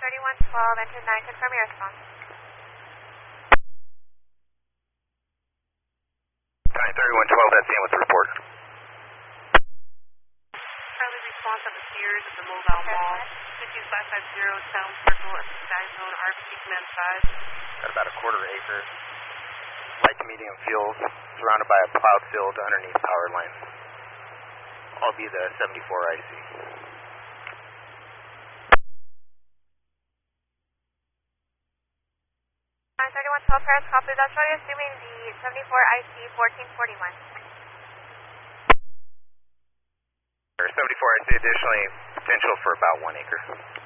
93112, enter 9, confirm your response. 93112, that's in with the report. Early response at the Sears at the Mobile Mall. 550 Town Circle at the Sky Zone, RBC Command 5. Got about a quarter acre. Light to medium fields, surrounded by a plowed field underneath power lines. I'll be the 74 IC. 93112, Paris, copy. That's why you're assuming the 74 IC 1441. 74 IC, additionally, potential for about 1 acre.